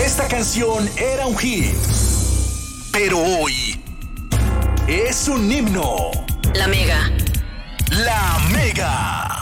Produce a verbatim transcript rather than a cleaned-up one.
Esta canción era un hit, pero hoy es un himno. La Mega. La Mega.